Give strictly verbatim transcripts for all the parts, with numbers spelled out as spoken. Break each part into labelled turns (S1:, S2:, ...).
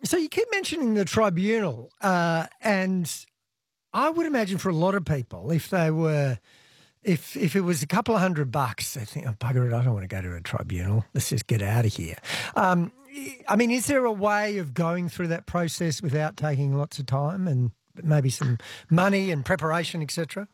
S1: So you keep mentioning the tribunal, uh, and I would imagine for a lot of people, if they were, if if it was a couple of hundred bucks, they think, oh, bugger it, I don't want to go to a tribunal. Let's just get out of here. Um, I mean, is there a way of going through that process without taking lots of time and maybe some money and preparation, et cetera?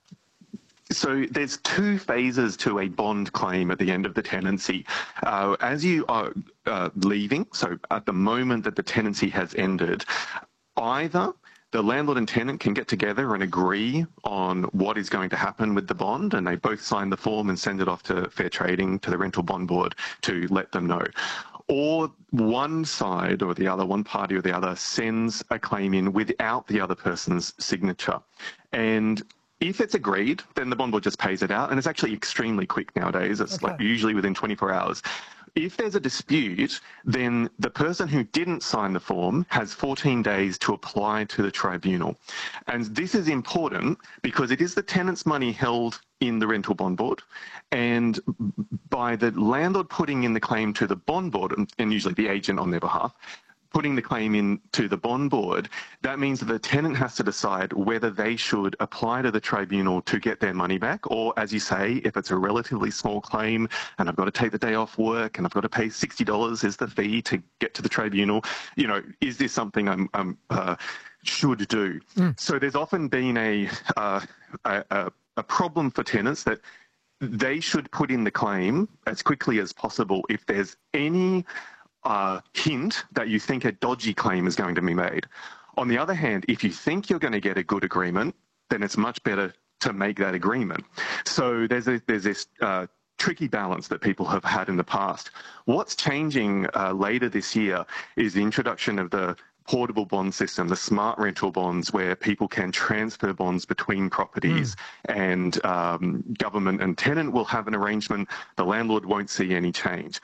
S2: So there's two phases to a bond claim at the end of the tenancy. Uh, as you are uh, leaving, so at the moment that the tenancy has ended, either the landlord and tenant can get together and agree on what is going to happen with the bond, and they both sign the form and send it off to Fair Trading, to the Rental Bond Board, to let them know. Or one side or the other, one party or the other, sends a claim in without the other person's signature. And if it's agreed, then the bond board just pays it out, and it's actually extremely quick nowadays. It's
S1: Okay.
S2: like usually within twenty-four hours. If there's a dispute, then the person who didn't sign the form has fourteen days to apply to the tribunal. And this is important because it is the tenant's money held in the rental bond board, and by the landlord putting in the claim to the bond board, and usually the agent on their behalf, putting the claim in to the bond board, that means that the tenant has to decide whether they should apply to the tribunal to get their money back, or, as you say, if it's a relatively small claim and I've got to take the day off work and I've got to pay sixty dollars is the fee to get to the tribunal, you know, is this something I'm, I'm uh, should do? Mm. So there's often been a, uh, a, a problem for tenants that they should put in the claim as quickly as possible if there's any Uh, hint that you think a dodgy claim is going to be made. On the other hand, if you think you're going to get a good agreement, then it's much better to make that agreement. So there's a, there's this uh, tricky balance that people have had in the past. What's changing uh, later this year is the introduction of the portable bond system, the smart rental bonds, where people can transfer bonds between properties, mm. and um, government and tenant will have an arrangement. The landlord won't see any change.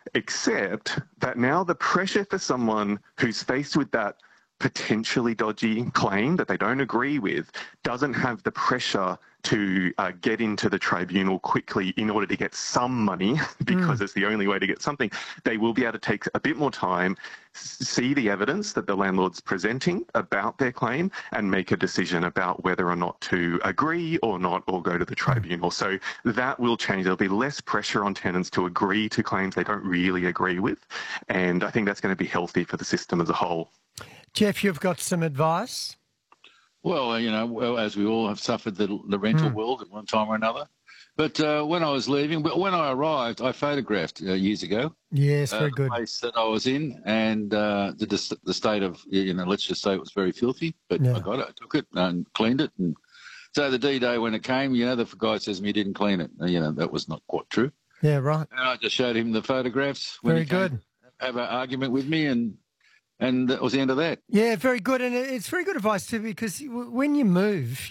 S2: Except that now the pressure for someone who's faced with that potentially dodgy claim that they don't agree with doesn't have the pressure to uh, get into the tribunal quickly in order to get some money, because mm. it's the only way to get something. They will be able to take a bit more time, see the evidence that the landlord's presenting about their claim, and make a decision about whether or not to agree or not, or go to the tribunal. So that will change. There'll be less pressure on tenants to agree to claims they don't really agree with, and I think that's going to be healthy for the system as a whole.
S1: Jeff, you've got some advice?
S3: Well, you know, well, as we all have suffered the, the rental mm. world at one time or another. But uh, when I was leaving, but when I arrived, I photographed uh, years ago.
S1: Yes, very
S3: uh, the
S1: good.
S3: place that I was in, and uh, the the state of, you know, let's just say it was very filthy. But yeah. I got it, I took it, and cleaned it. And so the D Day when it came, you know, the guy says to me, "You didn't clean it." You know, that was not quite true.
S1: Yeah, right.
S3: And I just showed him the photographs. When
S1: very
S3: he came
S1: good.
S3: To have an argument with me, and. And that was the end of that.
S1: Yeah, very good. And it's very good advice too, because when you move,